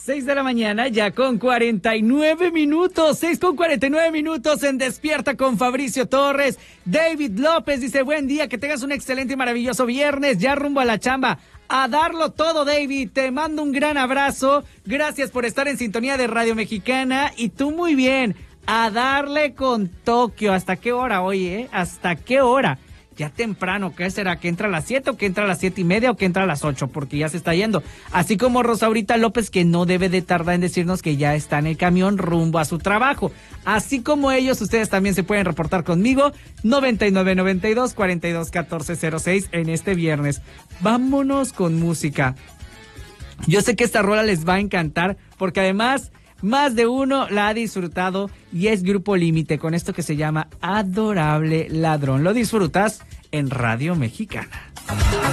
6 de la mañana, ya con 49 minutos. 6 con 49 minutos en Despierta con Fabricio Torres. David López dice, buen día, que tengas un excelente y maravilloso viernes. Ya rumbo a la chamba. A darlo todo, David. Te mando un gran abrazo. Gracias por estar en sintonía de Radio Mexicana. Y tú muy bien. A darle con Tokio. ¿Hasta qué hora hoy, ¿Hasta qué hora? Ya temprano, ¿qué será? ¿Que entra a las 7 o que entra a las 7:30 o que entra a las 8? Porque ya se está yendo. Así como Rosaurita López, que no debe de tardar en decirnos que ya está en el camión rumbo a su trabajo. Así como ellos, ustedes también se pueden reportar conmigo. 9992-421406 en este viernes. Vámonos con música. Yo sé que esta rola les va a encantar porque además más de uno la ha disfrutado y es Grupo Límite con esto que se llama Adorable Ladrón. Lo disfrutas en Radio Mexicana.